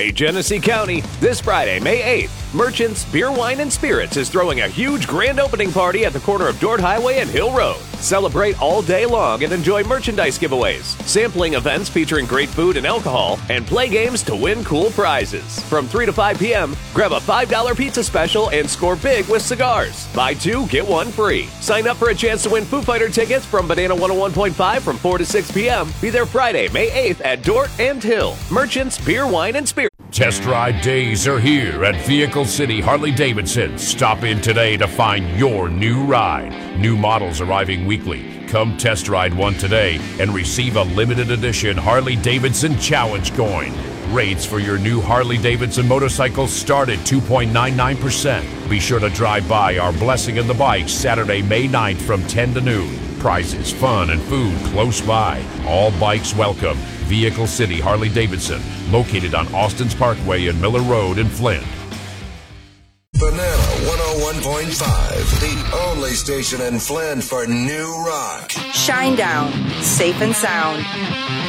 Hey, Genesee County, this Friday, May 8th, Merchants Beer, Wine, and Spirits is throwing a huge grand opening party at the corner of Dort Highway and Hill Road. Celebrate all day long and enjoy merchandise giveaways, sampling events featuring great food and alcohol, and play games to win cool prizes. From 3 to 5 p.m., grab a $5 pizza special and score big with cigars. Buy 2, get 1 free. Sign up for a chance to win Foo Fighter tickets from Banana 101.5 from 4 to 6 p.m. Be there Friday, May 8th at Dort and Hill. Merchants Beer, Wine, and Spirits. Test ride days are here at Vehicle City Harley-Davidson. Stop in today to find your new ride. New models arriving weekly. Come test ride one today and receive a limited edition Harley-Davidson Challenge coin. Rates for your new Harley-Davidson motorcycles start at 2.99%. Be sure to drive by our Blessing in the Bikes Saturday, May 9th from 10 to noon. Prizes, fun, and food close by. All bikes welcome. Vehicle City Harley-Davidson, located on Austin's Parkway and Miller Road in Flint. Banana 101.5, the only station in Flint for new rock. Shine down, safe and sound.